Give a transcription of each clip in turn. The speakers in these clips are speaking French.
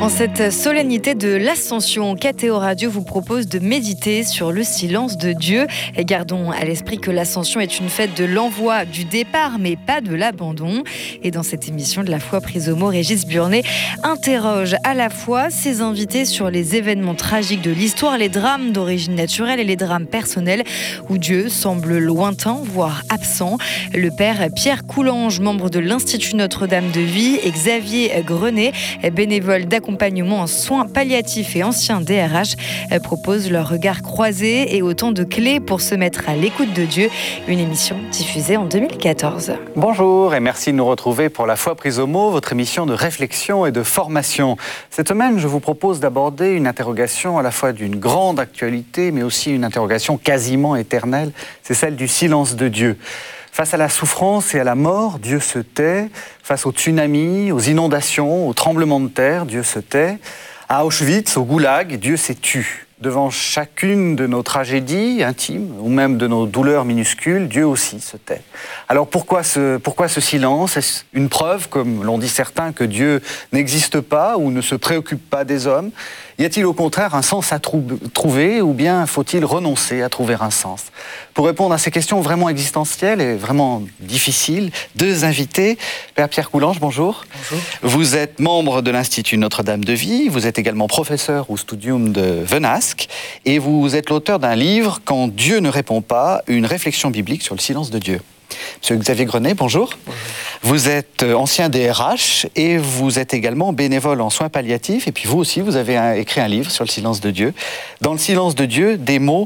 En cette solennité de l'Ascension, KTO Radio vous propose de méditer sur le silence de Dieu. Et gardons à l'esprit que l'Ascension est une fête de l'envoi, du départ, mais pas de l'abandon. Et dans cette émission de La Foi prise au mot, Régis Burnet interroge à la fois ses invités sur les événements tragiques de l'histoire, les drames d'origine naturelle et les drames personnels où Dieu semble lointain, voire absent. Le père Pierre Coulange, membre de l'Institut Notre-Dame de Vie, et Xavier Grenet, bénévole d'accompagnement en soins palliatifs et ancien DRH, proposent leur regard croisé et autant de clés pour se mettre à l'écoute de Dieu. Une émission diffusée en 2014. Bonjour et merci de nous retrouver pour La Foi prise au mot, votre émission de réflexion et de formation. Cette semaine, je vous propose d'aborder une interrogation à la fois d'une grande actualité, mais aussi une interrogation quasiment éternelle. C'est celle du silence de Dieu. Face à la souffrance et à la mort, Dieu se tait. Face aux tsunamis, aux inondations, aux tremblements de terre, Dieu se tait. À Auschwitz, au goulag, Dieu s'est tu. Devant chacune de nos tragédies intimes ou même de nos douleurs minuscules, Dieu aussi se tait. Alors pourquoi ce silence ? Est-ce une preuve, comme l'ont dit certains, que Dieu n'existe pas ou ne se préoccupe pas des hommes ? Y a-t-il au contraire un sens à trouver ou bien faut-il renoncer à trouver un sens ? Pour répondre à ces questions vraiment existentielles et vraiment difficiles, deux invités. Père Pierre Coulange, bonjour. Bonjour. Vous êtes membre de l'Institut Notre-Dame de Vie, vous êtes également professeur au Studium de Venasque et vous êtes l'auteur d'un livre « Quand Dieu ne répond pas, une réflexion biblique sur le silence de Dieu ». Monsieur Xavier Grenet, bonjour. Bonjour. Vous êtes ancien DRH et vous êtes également bénévole en soins palliatifs. Et puis vous aussi, vous avez écrit un livre sur le silence de Dieu. Dans le silence de Dieu, des mots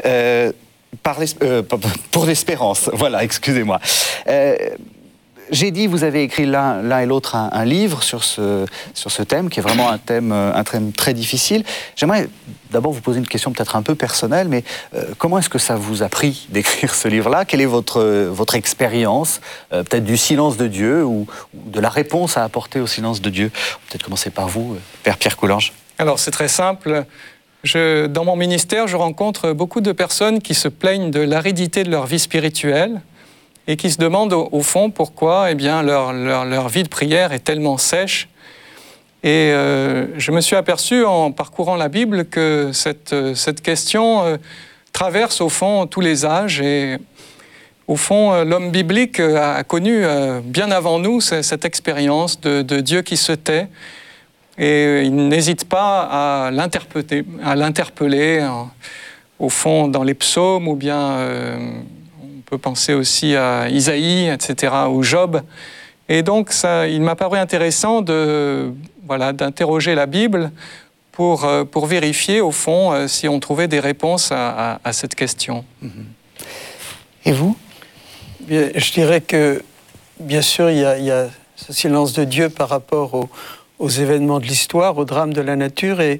pour l'espérance. Voilà, excusez-moi. J'ai dit, vous avez écrit l'un et l'autre un livre sur ce thème, qui est vraiment un thème très difficile. J'aimerais d'abord vous poser une question peut-être un peu personnelle, mais comment est-ce que ça vous a pris d'écrire ce livre-là ? Quelle est votre expérience, peut-être du silence de Dieu ou de la réponse à apporter au silence de Dieu ? Peut-être commencer par vous, Père Pierre Coulange. Alors, c'est très simple. Dans mon ministère, je rencontre beaucoup de personnes qui se plaignent de l'aridité de leur vie spirituelle et qui se demandent au fond pourquoi leur vie de prière est tellement sèche. Et je me suis aperçu en parcourant la Bible que cette question traverse au fond tous les âges. Et au fond, l'homme biblique a connu bien avant nous cette expérience de Dieu qui se tait. Et il n'hésite pas à l'interpeller au fond dans les psaumes ou bien... On peut penser aussi à Isaïe, etc., ou Job. Et donc, il m'a paru intéressant d'interroger la Bible pour vérifier, au fond, si on trouvait des réponses à cette question. Et vous ? Bien, je dirais que, bien sûr, il y a ce silence de Dieu par rapport aux événements de l'histoire, aux drames de la nature, et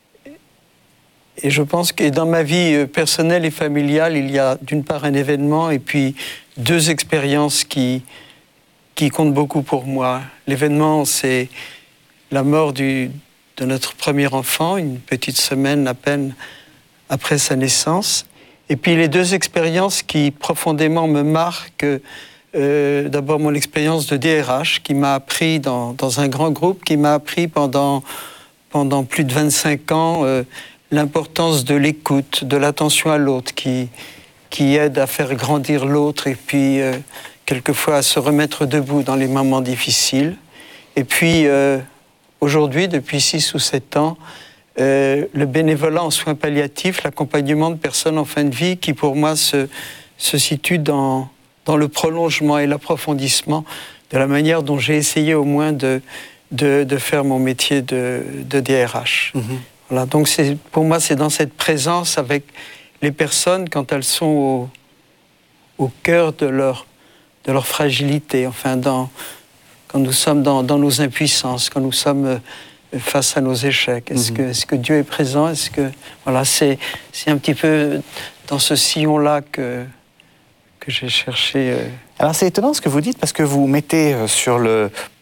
je pense que dans ma vie personnelle et familiale, il y a d'une part un événement et puis deux expériences qui comptent beaucoup pour moi. L'événement, c'est la mort de notre premier enfant, une petite semaine à peine après sa naissance. Et puis les deux expériences qui profondément me marquent, d'abord mon expérience de DRH qui m'a appris dans un grand groupe, qui m'a appris pendant plus de 25 ans l'importance de l'écoute, de l'attention à l'autre, qui aide à faire grandir l'autre et puis quelquefois à se remettre debout dans les moments difficiles. Et puis aujourd'hui, depuis 6 ou 7 ans, le bénévolat en soins palliatifs, l'accompagnement de personnes en fin de vie, qui pour moi se situe dans le prolongement et l'approfondissement de la manière dont j'ai essayé au moins de faire mon métier de DRH. Mm-hmm. Voilà, donc pour moi, c'est dans cette présence avec les personnes quand elles sont au cœur de leur fragilité, enfin quand nous sommes dans nos impuissances, quand nous sommes face à nos échecs. Est-ce que Dieu est présent ? Voilà, c'est un petit peu dans ce sillon-là que j'ai cherché. Alors c'est étonnant ce que vous dites parce que vous mettez sur le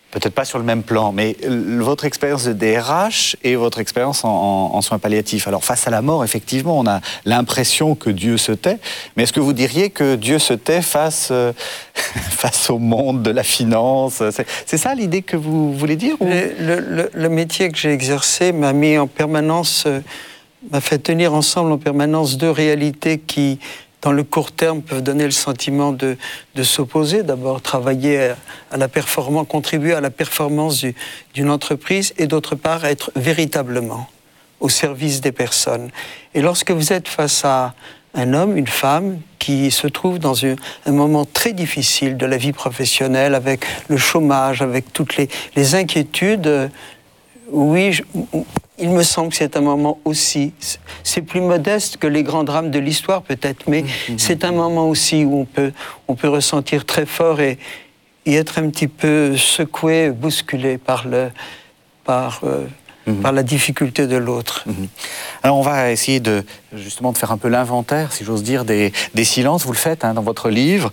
Peut-être pas sur le même plan, mais votre expérience de DRH et votre expérience en soins palliatifs. Alors, face à la mort, effectivement, on a l'impression que Dieu se tait, mais est-ce que vous diriez que Dieu se tait face au monde de la finance? C'est ça l'idée que vous voulez dire? Ou... Le métier que j'ai exercé m'a mis en permanence, m'a fait tenir ensemble en permanence deux réalités qui, dans le court terme, peuvent donner le sentiment de s'opposer. D'abord, travailler à la performance, contribuer à la performance d'une entreprise, et d'autre part, être véritablement au service des personnes. Et lorsque vous êtes face à un homme, une femme, qui se trouve dans un moment très difficile de la vie professionnelle, avec le chômage, avec toutes les inquiétudes, oui, il me semble que c'est un moment aussi, c'est plus modeste que les grands drames de l'histoire peut-être, mais c'est un moment aussi où on peut ressentir très fort et être un petit peu secoué, bousculé par la difficulté de l'autre. Alors on va essayer justement de faire un peu l'inventaire, si j'ose dire, des silences. Vous le faites dans votre livre.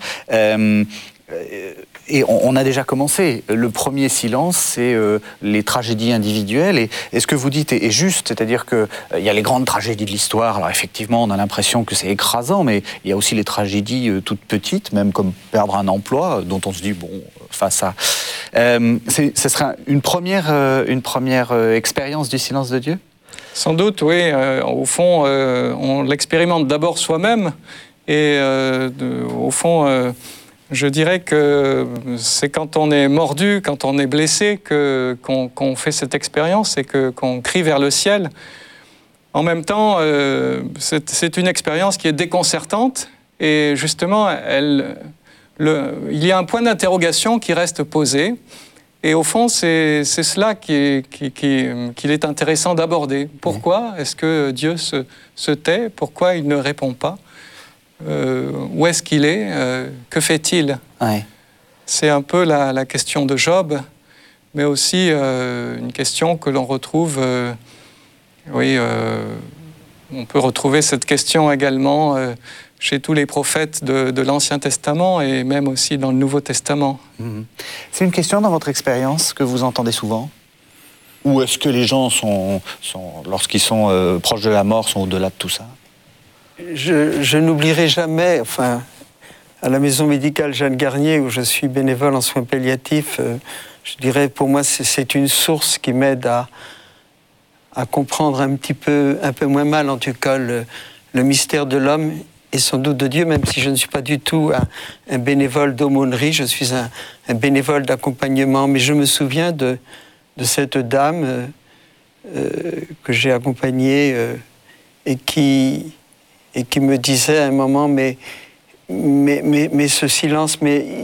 Et on a déjà commencé. Le premier silence, c'est les tragédies individuelles. Et ce que vous dites est juste, c'est-à-dire qu'il y a les grandes tragédies de l'histoire. Alors effectivement, on a l'impression que c'est écrasant, mais il y a aussi les tragédies toutes petites, même comme perdre un emploi, dont on se dit, bon, face à... ce serait une première expérience du silence de Dieu? Sans doute, oui. Au fond, on l'expérimente d'abord soi-même. Et au fond... je dirais que c'est quand on est mordu, quand on est blessé, qu'on fait cette expérience et qu'on crie vers le ciel. En même temps, c'est une expérience qui est déconcertante et justement, il y a un point d'interrogation qui reste posé. Et au fond, c'est cela qu'il est intéressant d'aborder. Pourquoi est-ce que Dieu se tait? Pourquoi il ne répond pas? Où est-ce qu'il est? Que fait-il? Ouais. C'est un peu la question de Job, mais aussi une question que l'on retrouve... on peut retrouver cette question également chez tous les prophètes de l'Ancien Testament et même aussi dans le Nouveau Testament. C'est une question dans votre expérience que vous entendez souvent? Ou est-ce que les gens lorsqu'ils sont proches de la mort, sont au-delà de tout ça? Je n'oublierai jamais, enfin, à la maison médicale Jeanne Garnier, où je suis bénévole en soins palliatifs, je dirais pour moi c'est une source qui m'aide à comprendre un peu moins mal en tout cas le mystère de l'homme et sans doute de Dieu, même si je ne suis pas du tout un bénévole d'aumônerie, je suis un bénévole d'accompagnement, mais je me souviens de cette dame que j'ai accompagnée et qui me disait à un moment, mais ce silence,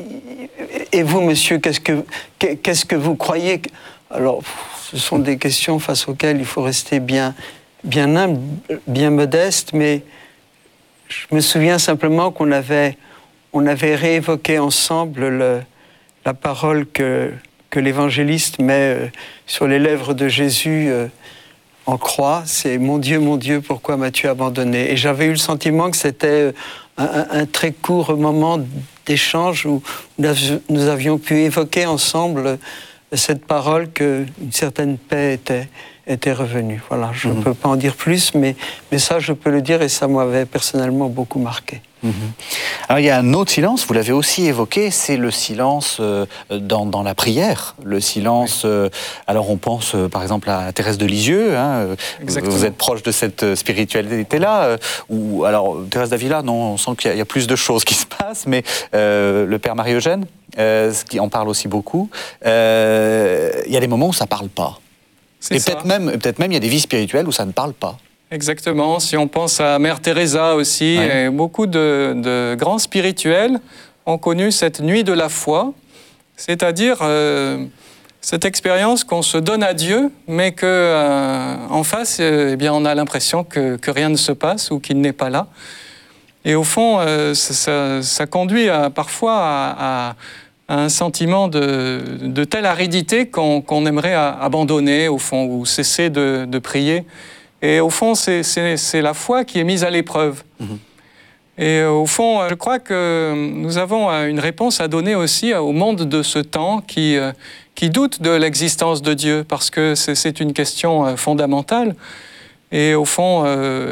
et vous, monsieur, qu'est-ce que vous croyez? Alors, ce sont des questions face auxquelles il faut rester bien humble, bien modeste, mais je me souviens simplement qu'on avait réévoqué ensemble la parole que l'évangéliste met sur les lèvres de Jésus en croix, c'est « Mon Dieu, pourquoi m'as-tu abandonné ?» Et j'avais eu le sentiment que c'était un très court moment d'échange où nous avions pu évoquer ensemble cette parole qu'une certaine paix était revenue. Voilà, je ne peux pas en dire plus, mais ça, je peux le dire et ça m'avait personnellement beaucoup marqué. Alors il y a un autre silence, vous l'avez aussi évoqué, c'est le silence dans la prière, le silence, alors on pense par exemple à Thérèse de Lisieux, vous êtes proche de cette spiritualité-là, ou alors Thérèse d'Avila, non, on sent qu'il y a plus de choses qui se passent, mais le Père Marie-Eugène, qui en parle aussi beaucoup, il y a des moments où ça ne parle pas. Et peut-être même il y a des vies spirituelles où ça ne parle pas. Exactement, si on pense à Mère Teresa aussi, et beaucoup de grands spirituels ont connu cette nuit de la foi, c'est-à-dire cette expérience qu'on se donne à Dieu, mais qu'en face, eh bien, on a l'impression que rien ne se passe ou qu'il n'est pas là. Et au fond, ça conduit parfois à un sentiment de telle aridité qu'on aimerait abandonner, au fond, ou cesser de prier. Et au fond, c'est la foi qui est mise à l'épreuve. Et au fond, je crois que nous avons une réponse à donner aussi au monde de ce temps qui qui doutent de l'existence de Dieu, parce que c'est une question fondamentale. Et au fond,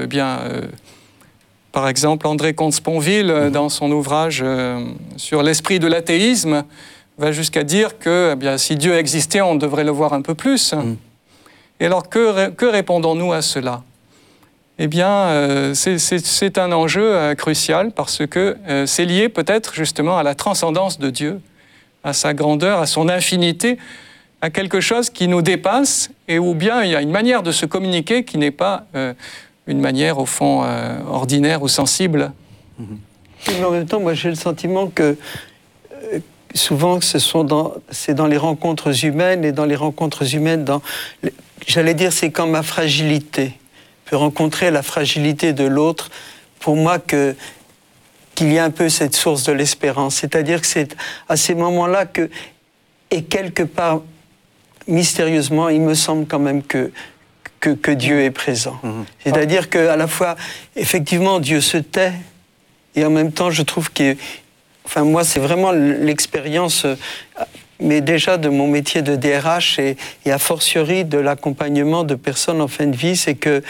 par exemple, André Comte-Sponville, dans son ouvrage sur l'esprit de l'athéisme, va jusqu'à dire que si Dieu existait, on devrait le voir un peu plus. Et alors, que répondons-nous à cela ? Eh bien, c'est un enjeu crucial parce que c'est lié peut-être justement à la transcendance de Dieu, à sa grandeur, à son infinité, à quelque chose qui nous dépasse, et ou bien il y a une manière de se communiquer qui n'est pas une manière, au fond, ordinaire ou sensible. Mais en même temps, moi j'ai le sentiment que souvent c'est dans les rencontres humaines, et dans les rencontres humaines, j'allais dire, c'est quand ma fragilité peut rencontrer la fragilité de l'autre, pour moi qu'il y a un peu cette source de l'espérance. C'est-à-dire que c'est à ces moments-là et quelque part, mystérieusement, il me semble quand même que Dieu est présent. C'est-à-dire qu'à la fois, effectivement, Dieu se tait, et en même temps, je trouve enfin, moi, c'est vraiment l'expérience, mais déjà de mon métier de DRH et a fortiori de l'accompagnement de personnes en fin de vie, c'est que,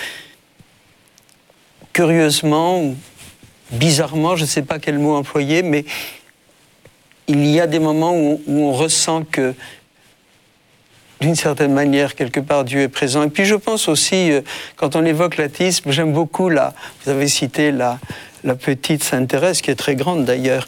curieusement, bizarrement, je ne sais pas quel mot employer, mais il y a des moments où on ressent que, d'une certaine manière, quelque part, Dieu est présent. Et puis je pense aussi, quand on évoque l'athéisme, j'aime beaucoup, vous avez cité la petite Sainte Thérèse, qui est très grande d'ailleurs,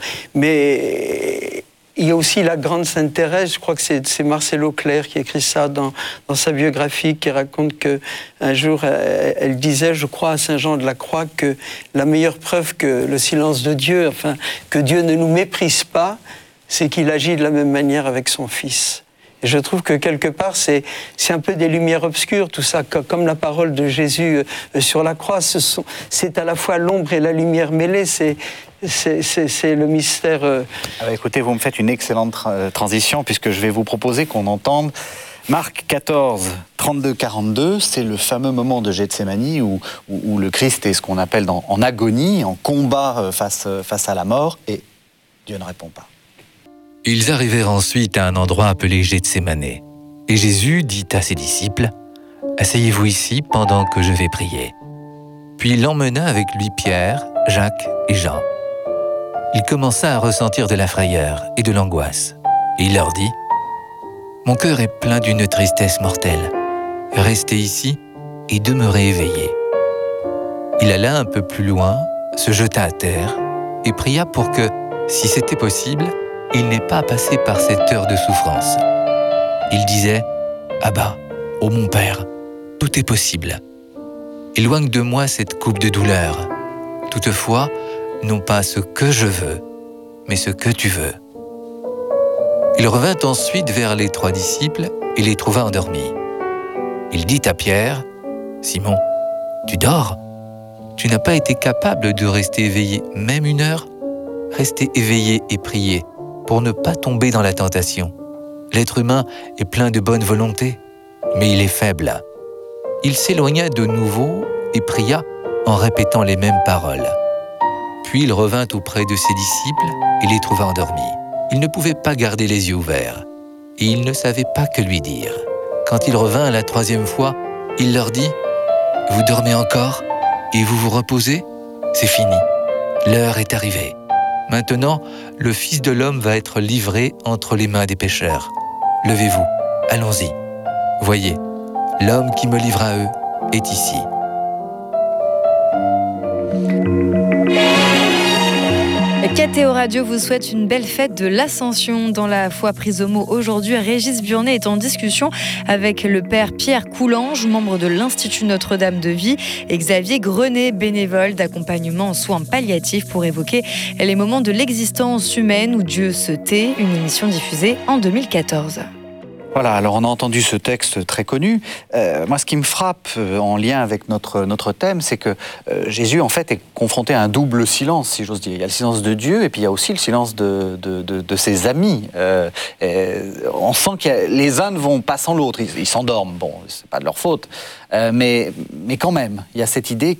mais il y a aussi la grande Sainte Thérèse, je crois que c'est Marcelo Claire qui écrit ça dans sa biographie, qui raconte qu'un jour, elle disait, je crois, à Saint Jean de la Croix, que la meilleure preuve que le silence de Dieu, enfin, que Dieu ne nous méprise pas, c'est qu'il agit de la même manière avec son Fils. Et je trouve que quelque part, c'est un peu des lumières obscures, tout ça, comme la parole de Jésus sur la croix. C'est à la fois l'ombre et la lumière mêlée, c'est le mystère. Écoutez, vous me faites une excellente transition, puisque je vais vous proposer qu'on entende Marc 14, 32-42, c'est le fameux moment de Gethsémani où le Christ est ce qu'on appelle en agonie, en combat face à la mort, et Dieu ne répond pas. Ils arrivèrent ensuite à un endroit appelé Gethsémané. Et Jésus dit à ses disciples, « Asseyez-vous ici pendant que je vais prier. » Puis il emmena avec lui Pierre, Jacques et Jean. Il commença à ressentir de la frayeur et de l'angoisse. Et il leur dit, « Mon cœur est plein d'une tristesse mortelle. Restez ici et demeurez éveillés. » Il alla un peu plus loin, se jeta à terre et pria pour que, si c'était possible, il n'ait pas à passer par cette heure de souffrance. Il disait, « Abba, ô mon Père, tout est possible. Éloigne de moi cette coupe de douleur. Toutefois, non pas ce que je veux, mais ce que tu veux. » Il revint ensuite vers les 3 disciples et les trouva endormis. Il dit à Pierre, « Simon, tu dors? Tu n'as pas été capable de rester éveillé même 1 heure? Restez éveillé et priez, pour ne pas tomber dans la tentation. L'être humain est plein de bonne volonté, mais il est faible. » Il s'éloigna de nouveau et pria en répétant les mêmes paroles. Puis il revint auprès de ses disciples et les trouva endormis. Il ne pouvait pas garder les yeux ouverts, et il ne savait pas que lui dire. Quand il revint la 3e fois, il leur dit, « Vous dormez encore et vous vous reposez? C'est fini. L'heure est arrivée. Maintenant, le Fils de l'homme va être livré entre les mains des pécheurs. Levez-vous, allons-y. Voyez, l'homme qui me livre à eux est ici. » KTO Radio vous souhaite une belle fête de l'Ascension. Dans la foi prise au mot aujourd'hui, Régis Burnet est en discussion avec le père Pierre Coulange, membre de l'Institut Notre-Dame de Vie, et Xavier Grenet, bénévole d'accompagnement en soins palliatifs, pour évoquer les moments de l'existence humaine où Dieu se tait, une émission diffusée en 2014. Voilà, alors on a entendu ce texte très connu. Moi, ce qui me frappe en lien avec notre thème, c'est que Jésus, en fait, est confronté à un double silence, si j'ose dire. Il y a le silence de Dieu et puis il y a aussi le silence de ses amis. On sent que les uns ne vont pas sans l'autre. Ils s'endorment, bon, c'est pas de leur faute. Mais quand même, il y a cette idée